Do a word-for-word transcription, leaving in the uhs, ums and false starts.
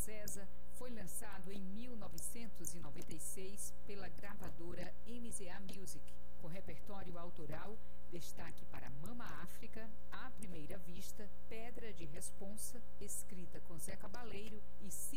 César foi lançado em mil novecentos e noventa e seis pela gravadora M Z A Music, com repertório autoral, destaque para Mama África, À Primeira Vista, Pedra de Responsa, escrita com Zé Cabaleiro e